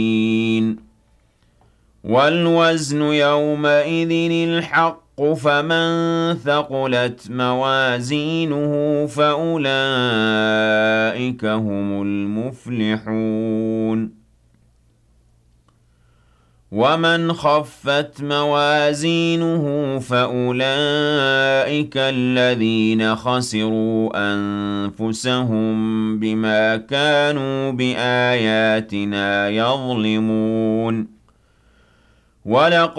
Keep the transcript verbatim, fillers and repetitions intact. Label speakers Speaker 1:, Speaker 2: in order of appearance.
Speaker 1: وَالْوَزْنُ يَوْمَئِذٍ الْحَقُّ ۚ فَمَن ثَقُلَتْ مَوَازِينُهُ فَأُولَٰئِكَ هُمُ الْمُفْلِحُونَ وَمَنْ خَفَّتْ مَوَازِينُهُ فَأُولَٰئِكَ الَّذِينَ خَسِرُوا أَنفُسَهُم بِمَا كَانُوا بِآيَاتِنَا يَظْلِمُونَ